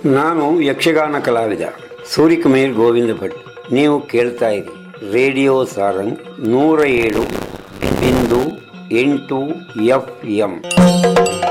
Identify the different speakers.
Speaker 1: ನಾನು ಯಕ್ಷಗಾನ ಕಲಾವಿದ ಸೂರ್ಯಕುಮಾರ್ ಗೋವಿಂದ ಭಟ್. ನೀವು ಕೇಳ್ತಾ ಇರಿ ರೇಡಿಯೋ ಸಾರಂಗ್ 107.8 FM.